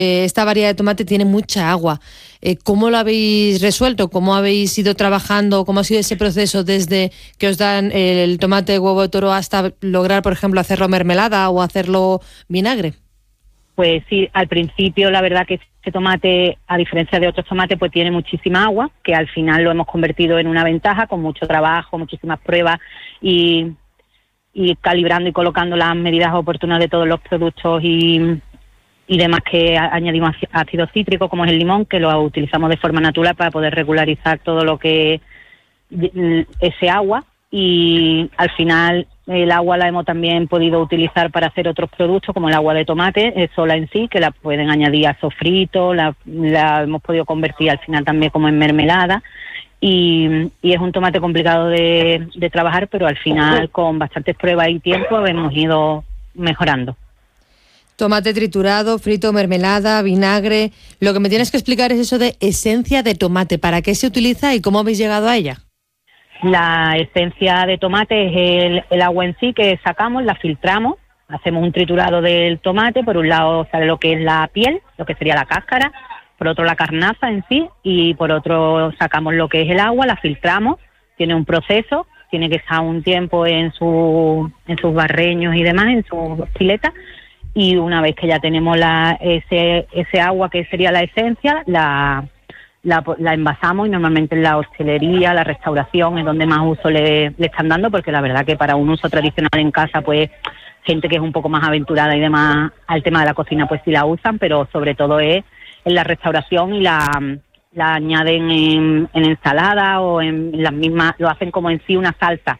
esta variedad de tomate tiene mucha agua. ¿Cómo lo habéis resuelto? ¿Cómo habéis ido trabajando? ¿Cómo ha sido ese proceso desde que os dan el tomate huevo de toro hasta lograr, por ejemplo, hacerlo mermelada o hacerlo vinagre? Pues sí, al principio la verdad que este tomate, a diferencia de otros tomates, pues tiene muchísima agua, que al final lo hemos convertido en una ventaja con mucho trabajo, muchísimas pruebas y calibrando y colocando las medidas oportunas de todos los productos y demás, que añadimos ácido cítrico como es el limón, que lo utilizamos de forma natural para poder regularizar todo lo que ese agua, y al final el agua la hemos también podido utilizar para hacer otros productos como el agua de tomate sola en sí, que la pueden añadir a sofrito, la hemos podido convertir al final también como en mermelada, y es un tomate complicado de trabajar, pero al final con bastantes pruebas y tiempo hemos ido mejorando. Tomate triturado, frito, mermelada, vinagre. Lo que me tienes que explicar es eso de esencia de tomate. ¿Para qué se utiliza y cómo habéis llegado a ella? La esencia de tomate es el agua en sí que sacamos, la filtramos, hacemos un triturado del tomate. Por un lado sale lo que es la piel, lo que sería la cáscara, por otro la carnaza en sí, y por otro sacamos lo que es el agua, la filtramos. Tiene un proceso, tiene que estar un tiempo en sus barreños y demás, en sus piletas. Y una vez que ya tenemos ese agua que sería la esencia, la envasamos, y normalmente en la hostelería, la restauración es donde más uso le están dando, porque la verdad que para un uso tradicional en casa, pues gente que es un poco más aventurada y demás al tema de la cocina, pues sí la usan, pero sobre todo es en la restauración, y la añaden en ensalada o en las mismas, lo hacen como en sí una salsa,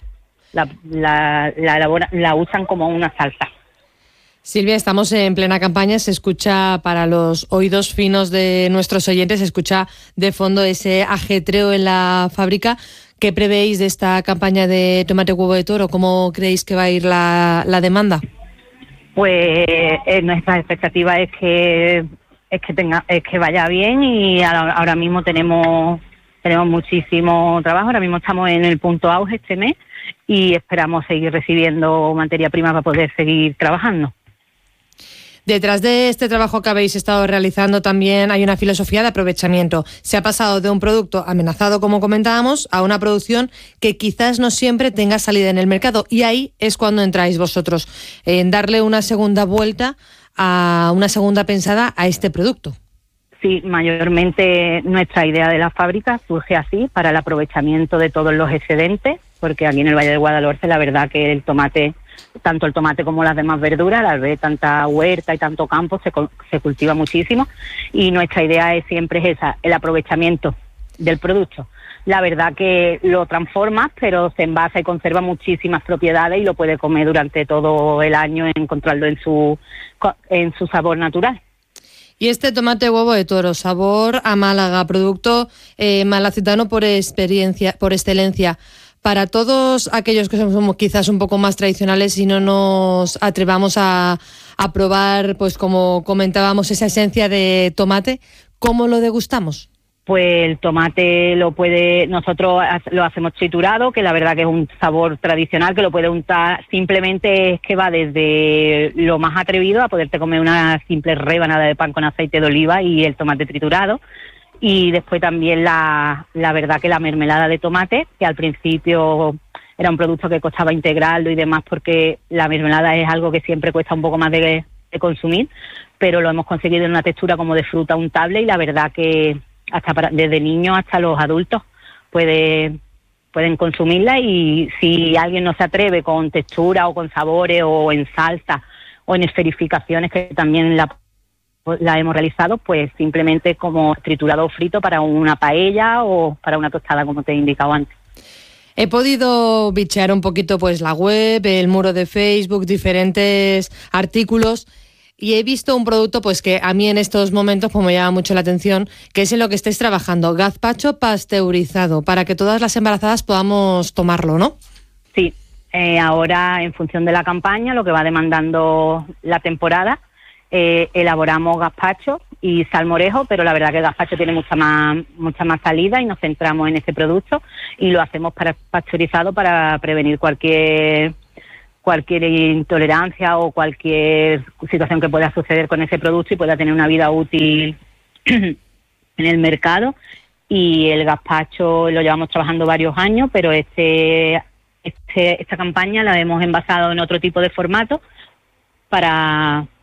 la usan como una salsa. Silvia, estamos en plena campaña, se escucha para los oídos finos de nuestros oyentes, se escucha de fondo ese ajetreo en la fábrica. ¿Qué prevéis de esta campaña de tomate huevo de toro? ¿Cómo creéis que va a ir la demanda? Pues nuestra expectativa es que vaya bien, y ahora mismo tenemos muchísimo trabajo. Ahora mismo estamos en el punto auge este mes y esperamos seguir recibiendo materia prima para poder seguir trabajando. Detrás de este trabajo que habéis estado realizando también hay una filosofía de aprovechamiento. Se ha pasado de un producto amenazado, como comentábamos, a una producción que quizás no siempre tenga salida en el mercado, y ahí es cuando entráis vosotros, en darle una segunda vuelta, a una segunda pensada a este producto. Sí, mayormente nuestra idea de la fábrica surge así, para el aprovechamiento de todos los excedentes, porque aquí en el Valle del Guadalhorce la verdad que el tomate, tanto el tomate como las demás verduras, al ver tanta huerta y tanto campo, se cultiva muchísimo, y nuestra idea siempre es esa, el aprovechamiento del producto. La verdad que lo transformas, pero se envasa y conserva muchísimas propiedades, y lo puede comer durante todo el año, encontrarlo en su sabor natural. Y este tomate huevo de toro, sabor a Málaga, producto malacitano por excelencia. Para todos aquellos que somos quizás un poco más tradicionales y no nos atrevamos a probar, pues como comentábamos, esa esencia de tomate, ¿cómo lo degustamos? Pues el tomate nosotros lo hacemos triturado, que la verdad que es un sabor tradicional, que lo puede untar, simplemente es que va desde lo más atrevido a poderte comer una simple rebanada de pan con aceite de oliva y el tomate triturado. Y después también la verdad que la mermelada de tomate, que al principio era un producto que costaba integrarlo y demás, porque la mermelada es algo que siempre cuesta un poco más de consumir, pero lo hemos conseguido en una textura como de fruta untable, y la verdad que desde niños hasta los adultos pueden consumirla. Y si alguien no se atreve con textura o con sabores o en salsa o en esferificaciones, que también la hemos realizado, pues simplemente como triturado o frito para una paella o para una tostada, como te he indicado antes. He podido bichear un poquito pues la web, el muro de Facebook, diferentes artículos, y he visto un producto pues que a mí en estos momentos pues, me llama mucho la atención, que es en lo que estáis trabajando, gazpacho pasteurizado, para que todas las embarazadas podamos tomarlo, ¿no? Sí, ahora en función de la campaña, lo que va demandando la temporada, elaboramos gazpacho y salmorejo, pero la verdad que el gazpacho tiene mucha más salida, y nos centramos en este producto y lo hacemos pasteurizado para prevenir cualquier cualquier intolerancia o cualquier situación que pueda suceder con ese producto y pueda tener una vida útil en el mercado. Y el gazpacho lo llevamos trabajando varios años, pero esta campaña la hemos envasado en otro tipo de formato para